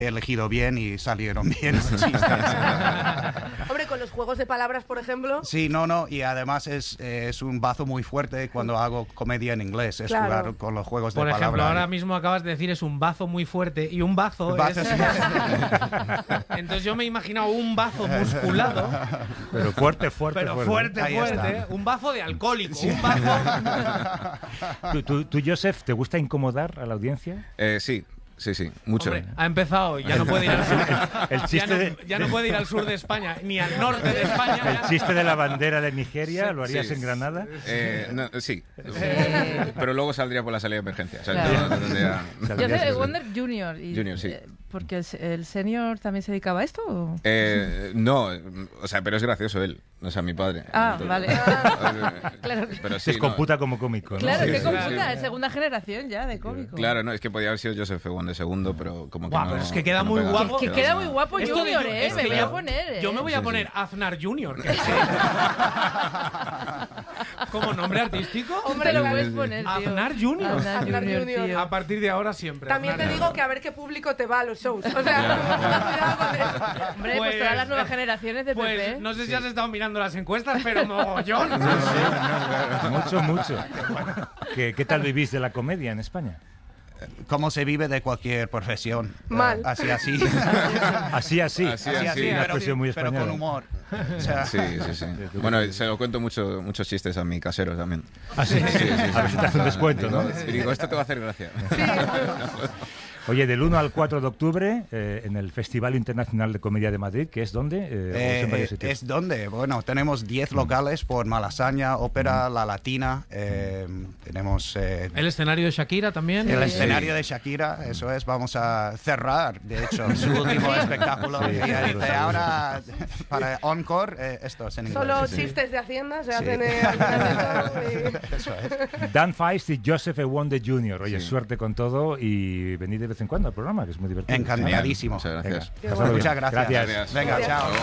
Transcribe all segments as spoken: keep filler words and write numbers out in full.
he elegido bien y salieron bien los chistes. Hombre, con los juegos de palabras, por ejemplo. Sí, no, no, y además es, es un bazo muy fuerte cuando hago comedia en inglés, es Claro. jugar con los juegos Por de ejemplo, palabras. ahora mismo acabas de decir es un bazo muy fuerte y un bazo, Bazo es... es- Entonces yo me he imaginado un bazo musculado, Pero fuerte, fuerte, pero fuerte. fuerte, Ahí fuerte, está. un bazo de alcohólico, un bazo... ¿Tú, tú, tú, Joseph, te gusta incomodar a la audiencia? Eh, sí, sí, sí, mucho. Hombre, ha empezado, ya no puede ir al sur. El chiste ya, no, de- ya no puede ir al sur de España, ni al norte de España. ¿El ya. chiste de la bandera de Nigeria lo harías Sí. en Granada? Eh, no, sí, Eh. pero luego saldría por la salida de emergencia. O sea, Claro. no tendría- Yo sé de Wonder Junior. Y, Junior, sí. eh, porque el, el senior también se dedicaba a esto. ¿O? Eh, no, o sea, pero es gracioso él, o sea, mi padre. Ah, Entonces- vale. Claro. Pero Se sí, computa como cómico, ¿no? Claro, Sí, qué sí, computa, sí. es segunda generación ya de cómico. no, claro, no, es que podía haber sido Joseph Ewan de segundo, pero como que Guau, no. pero es que queda no muy pegaba. guapo. Que Quedaba queda mal. muy guapo Esto de Junior, yo- ¿eh? es Me que voy yo- a poner, ¿eh? Yo me voy a Sí, poner sí. Aznar Junior, que sí. ¿Como nombre artístico? Hombre, lo Sí, puedes sí. poner, tío. Aznar Junior. Aznar Aznar Junior, Junior. tío. A partir de ahora siempre. También te Aznar digo Junior. que a ver qué público te va a los shows. O sea, cuidado con eso. Hombre, pues, todas las nuevas generaciones de Pues P P. no sé si has estado mirando las encuestas, pero mogollón. Mucho, mucho. ¿Qué, ¿Qué tal vivís de la comedia en España? ¿Cómo se vive de cualquier profesión? Mal. Eh, así, así. Así, así. Así, Así, así, Una pero, expresión muy pero española. con humor. O sea, Sí, sí, sí. Bueno, se lo cuento mucho, muchos chistes a mi casero también. Ah, sí. A ver si te hace un descuento, ¿no? Y digo, esto te va a hacer gracia. Oye, del uno al cuatro de octubre, eh, en el Festival Internacional de Comedia de Madrid, ¿que es dónde? Eh, ¿o es en varios Eh, sitios? ¿Es donde? Bueno, tenemos diez locales por Malasaña, Ópera, La Latina. eh, tenemos eh, El escenario de Shakira también. el Eh, escenario de Shakira. Eso es, vamos a cerrar, de hecho, su último espectáculo. Sí, Y ella seguro, dice, seguro. ahora, para Encore, eh, esto es en inglés. Solo Sí. chistes de Hacienda se Sí. hacen eh, al final de todo. Eso es. Dan Feist y Joseph Ewonde junior Oye, Sí. suerte con todo y venid de vez en cuando al programa, que es muy divertido. Encantadísimo. Muchas gracias. Venga, pásalo bien. Muchas gracias. Gracias. Venga, Gracias. chao.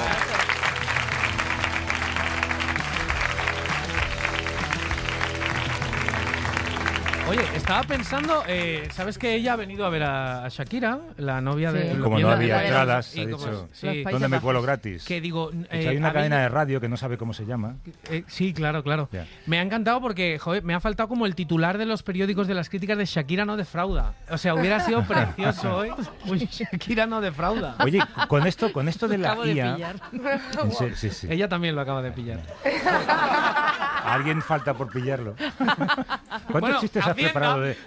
Oye, estaba pensando, eh, ¿sabes que ella ha venido a ver a, a Shakira, la novia de... Sí. lo Como que no ella- había la- entradas, y ha como- dicho, sí. Los Países ¿dónde me Bajos. cuelo gratis? Que digo... De hecho, eh, hay una ha cadena venido- de radio que no sabe cómo se llama. Eh, sí, claro, claro. Ya. Me ha encantado porque, joder, me ha faltado como el titular de los periódicos de las críticas de Shakira no defrauda. O sea, hubiera sido precioso hoy. Uy, Shakira no defrauda. Oye, con esto, con esto de la Acabo de I A... pillar. en serio, sí, sí. Ella también lo acaba de pillar. Alguien falta por pillarlo. ¿Cuántos Bueno, chistes has Hacienda. preparado de...?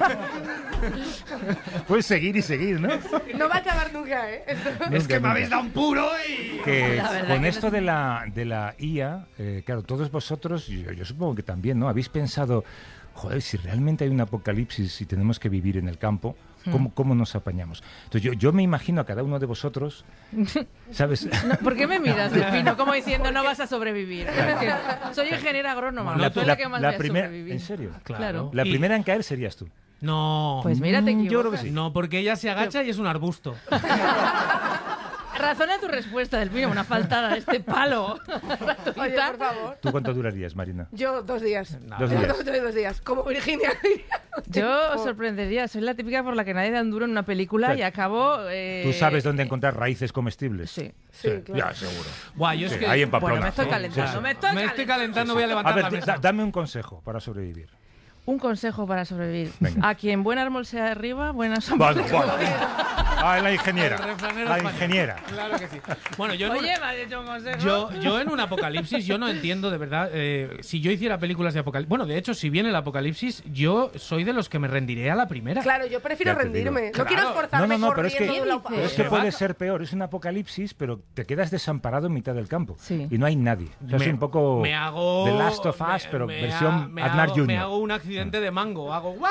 Puedes seguir y seguir, ¿no? No va a acabar nunca, ¿eh? Esto- Es que me nunca. habéis dado un puro y... Que La verdad con que esto no- de la, de la I A, eh, claro, todos vosotros, yo, yo supongo que también, ¿no? Habéis pensado, joder, si realmente hay un apocalipsis y tenemos que vivir en el campo, ¿cómo, cómo nos apañamos? Entonces yo, yo me imagino a cada uno de vosotros, ¿sabes? No, ¿por qué me miras, Delfino? Como diciendo, no vas a sobrevivir. Es que soy ingeniera agrónoma, La- no soy la- la que más la voy a primera- sobrevivir. ¿En serio? Claro. La Y- primera en caer serías tú. No. Pues mira, te Mm, equivocas. yo creo que sí. No, porque ella se agacha y es un arbusto. Razona tu respuesta, Delfino, una faltada de este palo. Oye, por favor. ¿Tú cuánto durarías, Marina? Yo dos días. Dos Yo días. dos, dos días. Como Virginia. Yo os sorprendería, soy la típica por la que nadie da un duro en una película Claro. y acabo... eh, ¿Tú sabes dónde encontrar raíces comestibles? Sí. Sí, claro. Ya, seguro. Guau, yo es Sí, que... ahí en Pamplona. Bueno, me estoy Sí, calentando, sí, sí. me estoy Me estoy calentando. calentando, voy a A levantar ver, la da- mesa. dame un consejo para sobrevivir. Un consejo para sobrevivir. Venga. A quien buen árbol sea arriba, buena sombra. Bueno, bueno. Ah, la ingeniera. El refranero La español. ingeniera. Claro que sí. Bueno, yo en un- Oye, me has hecho un consejo. Yo, yo en un apocalipsis, yo no entiendo de verdad. eh, si yo hiciera películas de apocalipsis. Bueno, de hecho, si viene el apocalipsis, yo soy de los que me rendiré a la primera. Claro, yo prefiero Ya te digo. rendirme. Claro. No quiero No, esforzarme no, no, pero es que, corriendo de la ¿Qué pero es dices? que Se puede va- ser peor. Es un apocalipsis, pero te quedas desamparado en mitad del campo. Sí. Y no hay nadie. O sea, es Me- un poco me hago The Last of Us, me- pero me versión ha- me Aznar hago, junior Me hago un accidente de mango, hago ¡guay!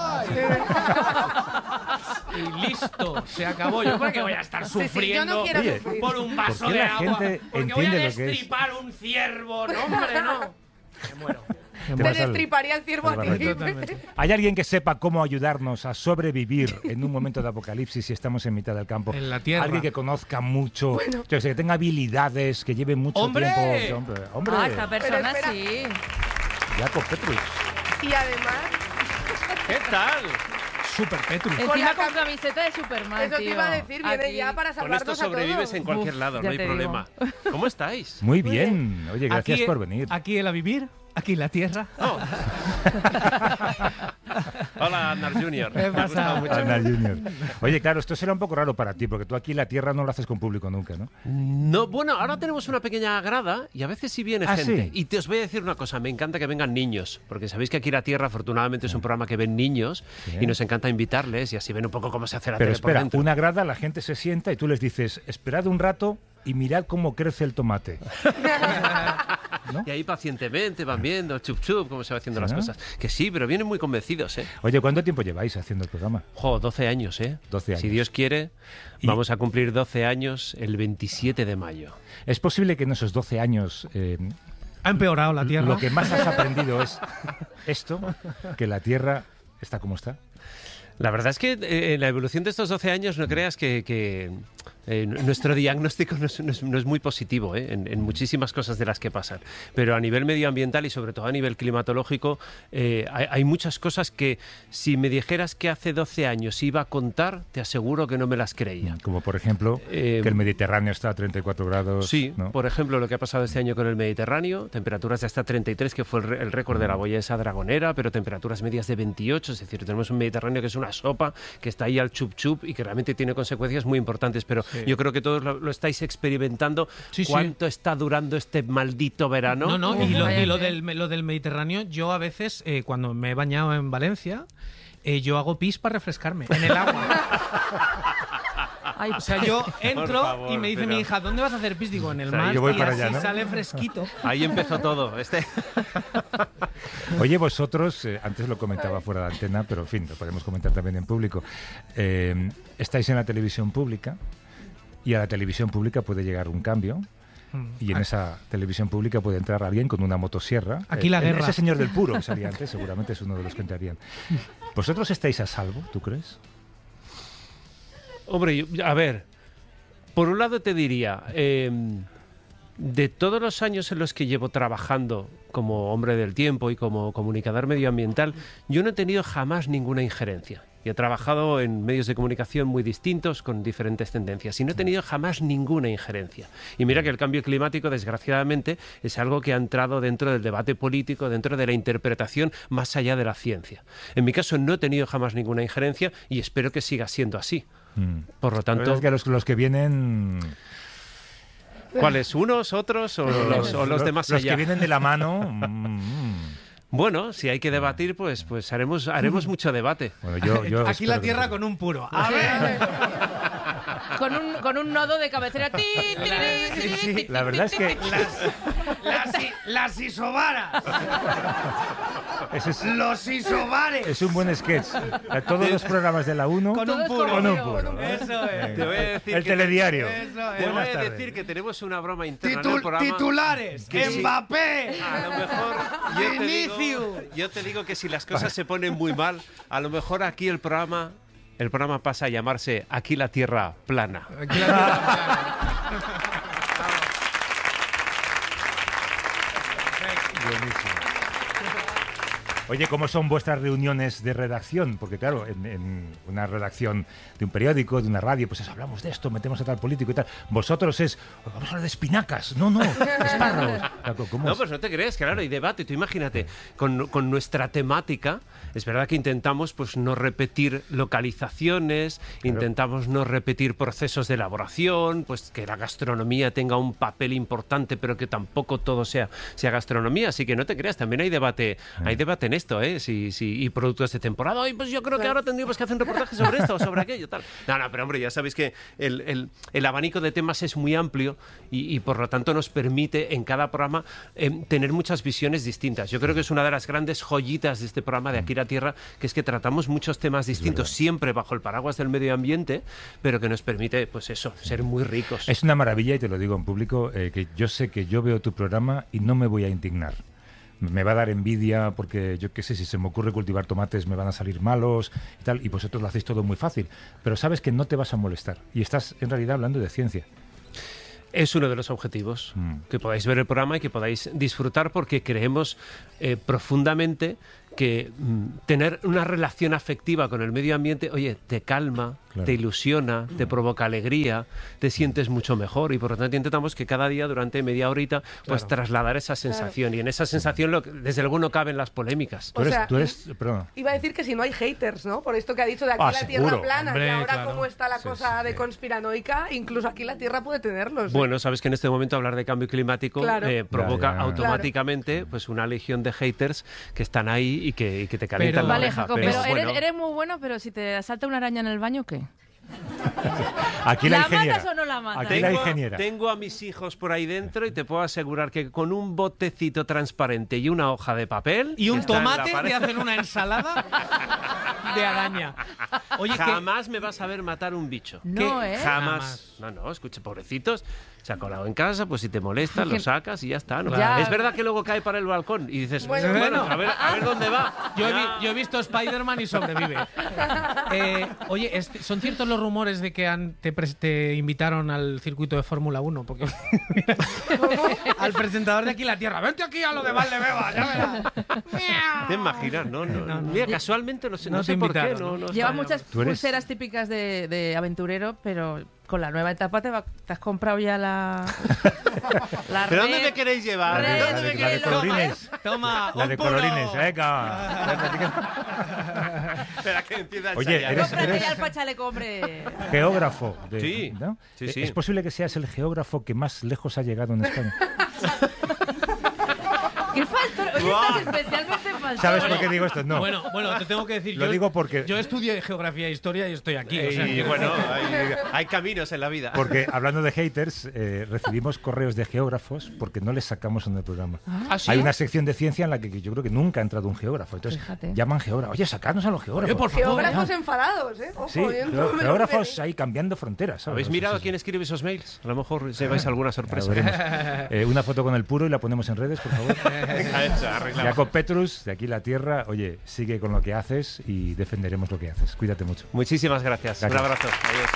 Y listo, se acabó. Yo porque voy a estar Sí, sí, yo sufriendo no quiero Oye, sufrir. por un vaso ¿por qué de la agua, gente porque voy a entiende lo que es? destripar un ciervo, no hombre, no. Me muero. Te Te vas al- destriparía el ciervo a ti. Totalmente. ¿Hay alguien que sepa cómo ayudarnos a sobrevivir en un momento de apocalipsis si estamos en mitad del campo? En la tierra. Alguien que conozca mucho, yo sé, que tenga habilidades, que lleve mucho ¡Hombre! tiempo. Hombre, hombre. Ah, esta persona espera. sí. Jacob Petrus. Y además, ¿Qué tal? Super Petrus. Con Encima la con cam- camiseta de Superman, Eso te tío. iba a decir, viene Aquí. ya para Con salvarnos esto a todos. sobrevives en cualquier Uf, lado, no ya hay te problema. ¿Cómo estáis? Muy bien. Oye, gracias Aquí- por venir. Aquí el a vivir, aquí la tierra. Oh. Hola, Andar Junior. ¿Qué Me ha gustado pasa? mucho. Ana Junior. Oye, claro, esto será un poco raro para ti, porque tú aquí la tierra no lo haces con público nunca, ¿no? No, bueno, ahora tenemos una pequeña grada y a veces sí viene ¿Ah, gente. sí? Y te os voy a decir una cosa, me encanta que vengan niños, porque sabéis que aquí La Tierra afortunadamente es un programa que ven niños Sí. y nos encanta invitarles y así ven un poco cómo se hace la Pero tele por espera, dentro. una grada, la gente se sienta y tú les dices, esperad un rato y mirad cómo crece el tomate. Y ahí pacientemente van viendo, chup chup, cómo se va haciendo ¿Sí, las no? cosas. Que sí, pero vienen muy convencidos, ¿eh? Oye, ¿cuánto tiempo lleváis haciendo el programa? Jo, doce años, ¿eh? doce años. Si Dios quiere, Y- vamos a cumplir doce años el veintisiete de mayo. ¿Es posible que en esos doce años eh, Ha empeorado la tierra. lo que más has aprendido es esto, que la tierra está como está? La verdad es que eh, en la evolución de estos doce años no creas que, que, eh, nuestro diagnóstico no es, no es- no es muy positivo, ¿eh? en, en muchísimas cosas de las que pasan. Pero a nivel medioambiental y sobre todo a nivel climatológico eh, hay, hay muchas cosas que si me dijeras que hace doce años iba a contar, te aseguro que no me las creía. Como por ejemplo, Eh, que el Mediterráneo está a treinta y cuatro grados. Sí, ¿no? por ejemplo, lo que ha pasado este año con el Mediterráneo, temperaturas de hasta treinta y tres, que fue el, re- el récord de la boya esa dragonera, pero temperaturas medias de veintiocho, es decir, tenemos un Mediterráneo que es una sopa, que está ahí al chup chup y que realmente tiene consecuencias muy importantes, pero yo creo que todos lo, lo estáis experimentando. Sí, sí. ¿Cuánto está durando este maldito verano? No, no, y lo, Vaya y lo bien. del, lo del Mediterráneo, yo a veces, eh, cuando me he bañado en Valencia, eh, yo hago pis para refrescarme en el agua. Ay, O sea, yo entro favor, y me dice pero- mi hija, ¿dónde vas a hacer pis? Digo, en el O sea, mar, yo voy y para así allá, ¿no? sale fresquito. Ahí empezó todo. Este... Oye, vosotros, eh, antes lo comentaba fuera de antena, pero en fin, lo podemos comentar también en público. Eh, estáis en la televisión pública y a la televisión pública puede llegar un cambio. Y en esa televisión pública puede entrar alguien con una motosierra. Aquí la Eh, guerra. Ese señor del puro que salía antes seguramente es uno de los que entrarían. ¿Vosotros estáis a salvo, tú crees? Hombre, yo- a ver, por un lado te diría, eh, de todos los años en los que llevo trabajando como hombre del tiempo y como comunicador medioambiental, yo no he tenido jamás ninguna injerencia. Y he trabajado en medios de comunicación muy distintos, con diferentes tendencias, y no he tenido jamás ninguna injerencia. Y mira que el cambio climático, desgraciadamente, es algo que ha entrado dentro del debate político, dentro de la interpretación, más allá de la ciencia. En mi caso no he tenido jamás ninguna injerencia y espero que siga siendo así. Mm. Por lo La verdad tanto, es que los, los que vienen... ¿cuáles? ¿Unos, otros o los, o los de más Los allá? que vienen de la mano... mm, mm. Bueno, si hay que debatir, pues, pues haremos, haremos mucho debate. Bueno, yo, yo Aquí la espero que tierra no. con un puro. A ver. con, un, con un nodo de cabecera. Ti, ti, ti, ti, ti, ti, La verdad es que Las, i- las isobaras. ese es, Los isobares. es un buen sketch. A todos los programas de la uno Con Todo un es puro. con un conocido, puro. Eso es. Te voy a decir El que- telediario. Eso Te voy Buenas a tardes. decir que tenemos una broma interna en el Titul- programa. titulares. Que sí. Mbappé. A lo mejor yo te, Vinicius. digo, yo te digo que si las cosas se ponen muy mal, a lo mejor aquí el programa, el programa pasa a llamarse Aquí la Tierra Plana. Aquí la tierra. Buenísimo. Oye, ¿cómo son vuestras reuniones de redacción? Porque claro, en, en una redacción de un periódico, de una radio, pues es, hablamos de esto, metemos a tal político y tal. Vosotros es, vamos a hablar de espinacas. No, no, espárragos. ¿Cómo No, es? pues no te crees, claro, hay debate. Tú imagínate, con, con nuestra temática, es verdad que intentamos pues no repetir localizaciones, intentamos no repetir procesos de elaboración, pues que la gastronomía tenga un papel importante, pero que tampoco todo sea, sea gastronomía. Así que no te creas, también hay debate, hay debate en esto, ¿eh? Si, si, y productos de temporada. Ay, pues yo creo que ahora tendríamos que hacer un reportaje sobre esto o sobre aquello, tal. No, no, pero hombre, ya sabéis que el, el, el abanico de temas es muy amplio y, y por lo tanto nos permite en cada programa eh, tener muchas visiones distintas. Yo creo que es una de las grandes joyitas de este programa de Aquí la Tierra, que es que tratamos muchos temas distintos, siempre bajo el paraguas del medio ambiente, pero que nos permite, pues eso, ser muy ricos. Es una maravilla, y te lo digo en público, eh, que yo sé que yo veo tu programa y no me voy a indignar. Me va a dar envidia porque, yo qué sé, si se me ocurre cultivar tomates me van a salir malos y tal, y vosotros lo hacéis todo muy fácil. Pero sabes que no te vas a molestar y estás en realidad hablando de ciencia. Es uno de los objetivos, Mm. que podáis ver el programa y que podáis disfrutar, porque creemos eh, profundamente que mm, tener una relación afectiva con el medio ambiente, oye, te calma, claro. te ilusiona, te provoca alegría, te sientes mucho mejor y por lo tanto intentamos que cada día durante media horita pues claro. trasladar esa sensación claro. y en esa sensación lo, desde luego no caben las polémicas. O sea, tú eres, tú eres, perdón. Iba a decir que si no hay haters, ¿no? Por esto que ha dicho de aquí ah, la seguro. Tierra plana, Hombre, y ahora claro. cómo está la sí, cosa sí, de sí. conspiranoica, incluso aquí la Tierra puede tenerlos. ¿eh? Bueno, sabes que en este momento hablar de cambio climático Claro. eh, provoca Ya, ya. automáticamente Claro. pues una legión de haters que están ahí y que, y que te calientan Pero- la Vale, oreja. Jacob, pero pero, bueno, eres, eres muy bueno, pero si te asalta una araña en el baño, ¿qué? Aquí la, ¿La ingeniera. matas o no la matas? Aquí la Tengo, ingeniera. tengo a mis hijos por ahí dentro y te puedo asegurar que con un botecito transparente y una hoja de papel Y un que está en la tomate pared, te hacen una ensalada de araña. Oye, que jamás me vas a ver matar un bicho. No, ¿Qué? ¿eh? Jamás. No, no, escucha, pobrecitos. Se ha colado en casa, pues si te molesta, lo sacas y ya está. ¿no? Ya. Es verdad que luego cae para el balcón y dices, Bueno, bueno, bueno. a, ver, a ver dónde va. Yo he, Ya. vi- yo he visto Spider-Man y sobrevive. Eh, oye, este- ¿son ciertos los rumores de que han- te, pres- te invitaron al circuito de Fórmula uno? Porque al presentador de Aquí la Tierra, vente aquí a lo de Valdebebas, ya verás. ¿Te imaginas? No, no, No, no. Mira, casualmente no sé, no No sé te por qué. invitaron, No, ¿no? no Lleva está- muchas Tú eres- pulseras típicas de, de aventurero, pero con la nueva etapa te, va- te has comprado ya la. la ¿Pero dónde red. me queréis llevar? Red, ¿Dónde la me de, la de queréis llevar? colorines. Toma, La un de puro. colorines, venga. Espera que empieza a Oye, ensayar. eres- Cómprate ya el fachaleco, hombre. Geógrafo. de- Sí, ¿no? sí, Eh, sí. ¿Es posible que seas el geógrafo que más lejos ha llegado en España? ¿Qué falta? Hoy estás especialmente faltón. ¿Sabes por qué digo esto? No. Bueno, bueno, te tengo que decir. Lo yo, digo porque- Yo estudié geografía e historia y estoy aquí. o sea, Y que- bueno, hay, hay caminos en la vida. Porque hablando de haters, eh, recibimos correos de geógrafos porque no les sacamos en el programa. ¿Ah, sí? Hay una sección de ciencia en la que yo creo que nunca ha entrado un geógrafo. Entonces Fíjate. llaman geógrafos. Oye, sacadnos a los geógrafos. Oye, por favor. Geógrafos ya. enfadados, ¿eh? Ojo, Sí, yo geo- no me lo geógrafos pedí. ahí cambiando fronteras. ¿sabes? ¿Habéis Sí, mirado sí, sí. quién escribe esos mails? A lo mejor lleváis alguna Ya sorpresa. veremos. Eh, una foto con el puro y la ponemos en redes, por favor. Venga, hecho, arreglado. Jacob Petrus, de Aquí la Tierra. Oye, sigue con lo que haces y defenderemos lo que haces. Cuídate mucho. Muchísimas gracias. Gracias. Un abrazo. Adiós.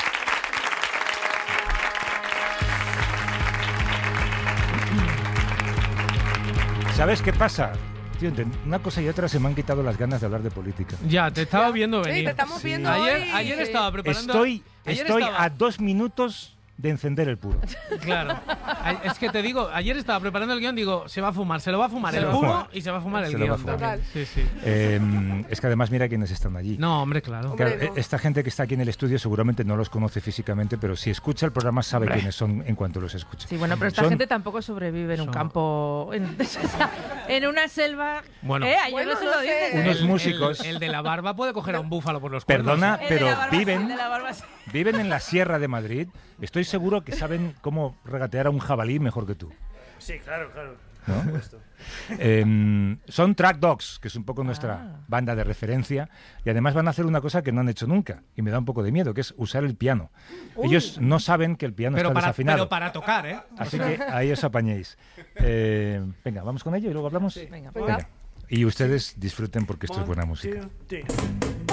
¿Sabes qué pasa? Tío, de una cosa y otra se me han quitado las ganas de hablar de política. Ya, te estaba viendo Sí, venir. te estamos viendo Ayer, hoy. ayer Sí. estaba preparando. Estoy, ayer estoy estaba- a dos minutos de encender el puro. Claro. Ay, Es que te digo, ayer estaba preparando el guión, digo, se va a fumar, se lo va a fumar Se el lo va a puro fumar. y se va a fumar el Se lo va a guión fumar. también. Sí, sí. Eh, es que además mira quiénes están allí. No, hombre, claro. Hombre, Claro, no. e- esta gente que está aquí en el estudio seguramente no los conoce físicamente, pero si escucha el programa sabe Hombre. quiénes son en cuanto los escucha. Sí, bueno, pero esta Son- gente tampoco sobrevive en un Son- campo. En, en una selva. Bueno. ¿Eh? Ayer Bueno, no se no lo sé. dices. Unos ¿eh? El- músicos. El, el de la barba puede coger a un búfalo por los cuernos. Perdona, El de pero la barba, sí, viven, el de la barba, sí. viven en la Sierra de Madrid. Estoy seguro que saben cómo regatear a un jabalí mejor que tú. Sí, claro, claro. ¿No? Por supuesto. Eh, son Track Dogs, que es un poco nuestra Ah. banda de referencia, y además van a hacer una cosa que no han hecho nunca, y me da un poco de miedo, que es usar el piano. Ellos no saben que el piano Pero está para, desafinado, pero para tocar, ¿eh? así que ahí os apañéis. Eh, venga, vamos con ello y luego hablamos. Venga, Venga. Y ustedes disfruten porque esto es buena música. Two, three.